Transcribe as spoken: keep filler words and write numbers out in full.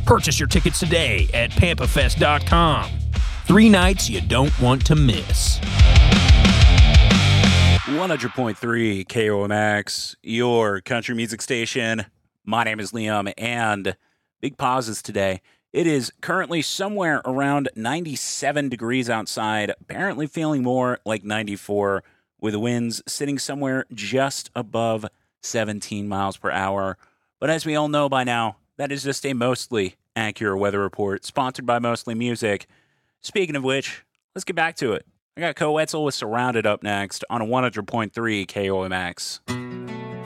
Purchase your tickets today at pampa fest dot com. Three nights you don't want to miss. one hundred point three K O M X, your country music station. My name is Liam, and big pauses today. It is currently somewhere around ninety-seven degrees outside, apparently feeling more like ninety-four, with winds sitting somewhere just above seventeen miles per hour. But as we all know by now, that is just a mostly accurate weather report, sponsored by Mostly Music. Speaking of which, let's get back to it. I got Co Wetzel with Surrounded up next on a one hundred point three K O M X.